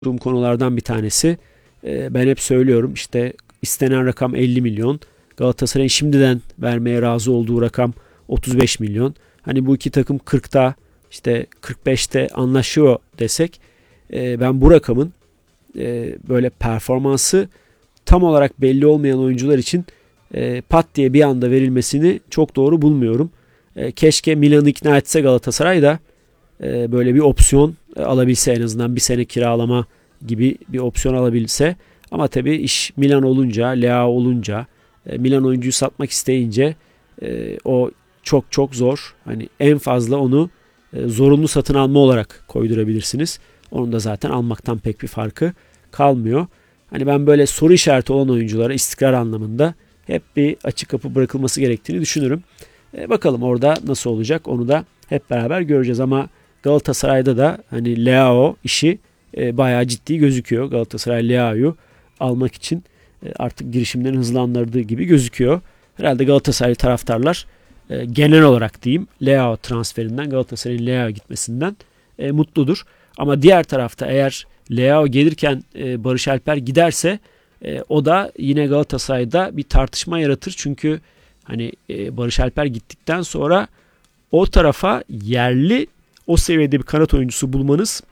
konulardan bir tanesi. Ben hep söylüyorum, işte istenen rakam 50 milyon. Galatasaray'ın şimdiden vermeye razı olduğu rakam 35 milyon. Hani bu iki takım 40'ta, işte 45'te anlaşıyor desek, ben bu rakamın böyle performansı tam olarak belli olmayan oyuncular için pat diye bir anda verilmesini çok doğru bulmuyorum. Keşke Milan'ı ikna etse Galatasaray da böyle bir opsiyon alabilse, en azından bir sene kiralama gibi bir opsiyon alabilse. Ama tabii iş Milan olunca, Leao olunca, Milan oyuncuyu satmak isteyince o çok çok zor. Hani en fazla onu zorunlu satın alma olarak koydurabilirsiniz. Onun da zaten almaktan pek bir farkı kalmıyor. Hani ben böyle soru işareti olan oyunculara istikrar anlamında hep bir açık kapı bırakılması gerektiğini düşünürüm. Bakalım orada nasıl olacak, onu da hep beraber göreceğiz. Ama Galatasaray'da da hani Leao işi bayağı ciddi gözüküyor. Galatasaray Leao'yu almak için artık girişimlerin hızlandırdığı gibi gözüküyor. Herhalde Galatasaray taraftarlar genel olarak diyeyim, Leao transferinden, Galatasaray'ın Leao gitmesinden mutludur. Ama diğer tarafta eğer Leao gelirken Barış Alper giderse o da yine Galatasaray'da bir tartışma yaratır. Çünkü hani Barış Alper gittikten sonra o tarafa yerli o seviyede bir kanat oyuncusu bulmanız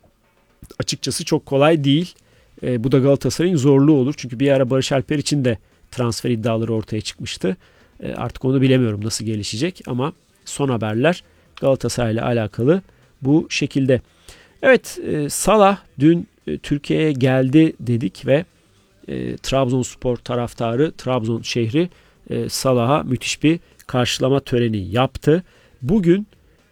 açıkçası çok kolay değil. Bu da Galatasaray'ın zorluğu olur. Çünkü bir ara Barış Alper için de transfer iddiaları ortaya çıkmıştı. Artık onu bilemiyorum nasıl gelişecek, ama son haberler Galatasaray ile alakalı bu şekilde. Evet, Salah dün Türkiye'ye geldi dedik ve Trabzonspor taraftarı, Trabzon şehri Salah'a müthiş bir karşılama töreni yaptı. Bugün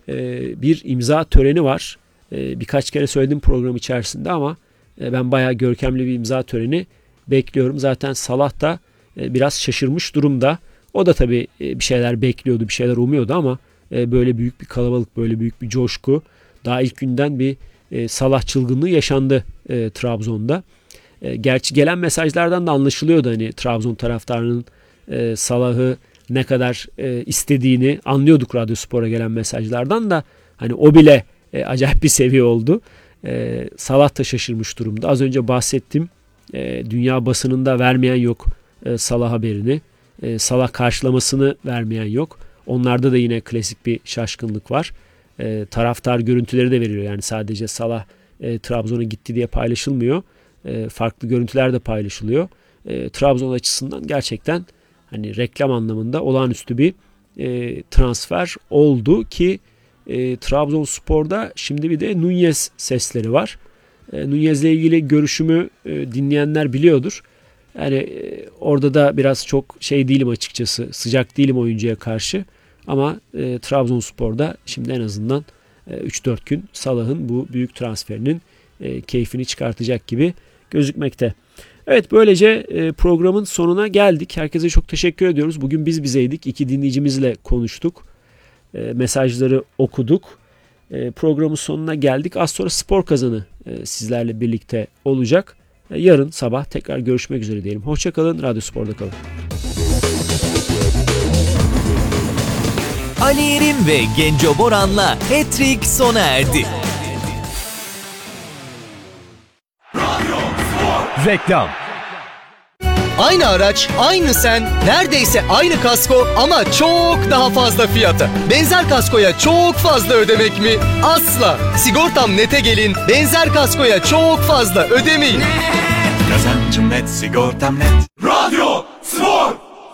bir imza töreni var. Birkaç kere söyledim program içerisinde, ama ben bayağı görkemli bir imza töreni bekliyorum. Zaten Salah da biraz şaşırmış durumda. O da tabii bir şeyler bekliyordu, bir şeyler umuyordu, ama böyle büyük bir kalabalık, böyle büyük bir coşku, daha ilk günden bir Salah çılgınlığı yaşandı Trabzon'da. Gerçi gelen mesajlardan da anlaşılıyordu, hani Trabzon taraftarının Salah'ı ne kadar istediğini anlıyorduk Radyospor'a gelen mesajlardan da. Hani o bile acayip bir seviye oldu. Salah da şaşırmış durumda. Az önce bahsettim. Dünya basınında vermeyen yok Salah haberini. Salah karşılamasını vermeyen yok. Onlarda da yine klasik bir şaşkınlık var. Taraftar görüntüleri de veriliyor. Yani sadece Salah Trabzon'a gitti diye paylaşılmıyor. Farklı görüntüler de paylaşılıyor. Trabzon açısından gerçekten hani reklam anlamında olağanüstü bir transfer oldu ki Trabzonspor'da şimdi bir de Nunez sesleri var. Nunez'le ilgili görüşümü dinleyenler biliyordur. Yani orada da biraz çok şey değilim açıkçası. Sıcak değilim oyuncuya karşı. Ama Trabzonspor'da şimdi en azından 3-4 gün Salah'ın bu büyük transferinin keyfini çıkartacak gibi gözükmekte. Evet, böylece programın sonuna geldik. Herkese çok teşekkür ediyoruz. Bugün biz bizeydik. 2 dinleyicimizle konuştuk. Mesajları okuduk. Programın sonuna geldik. Az sonra Spor Kazanı sizlerle birlikte olacak. Yarın sabah tekrar görüşmek üzere diyelim. Hoşça kalın. Radyo Spor'da kalın. Ali İrim ve Genco Boran'la Hat-Trick sona erdi. Reklam. Aynı araç, aynı sen, neredeyse aynı kasko ama çok daha fazla fiyata. Benzer kaskoya çok fazla ödemek mi? Asla. Sigortam Net'e gelin, benzer kaskoya çok fazla ödemeyin. Kazancım net, sigortam net. Radyo Spor.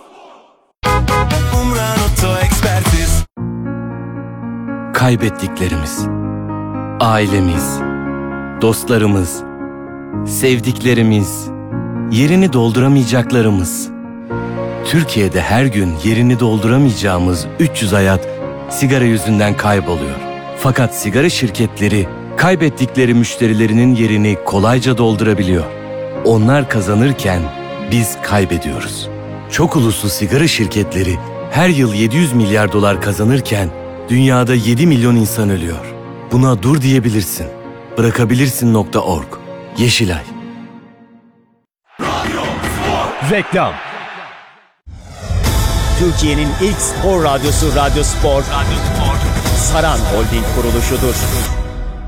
Umran Oto Ekspertiz. Kaybettiklerimiz, ailemiz, dostlarımız, sevdiklerimiz, yerini dolduramayacaklarımız. Türkiye'de her gün yerini dolduramayacağımız 300 hayat sigara yüzünden kayboluyor. Fakat sigara şirketleri kaybettikleri müşterilerinin yerini kolayca doldurabiliyor. Onlar kazanırken biz kaybediyoruz. Çok uluslu sigara şirketleri her yıl 700 milyar dolar kazanırken dünyada 7 milyon insan ölüyor. Buna dur diyebilirsin. Bırakabilirsin.org. Yeşilay. Reklam. Türkiye'nin ilk spor radyosu Radyo Spor, Saran Holding kuruluşudur.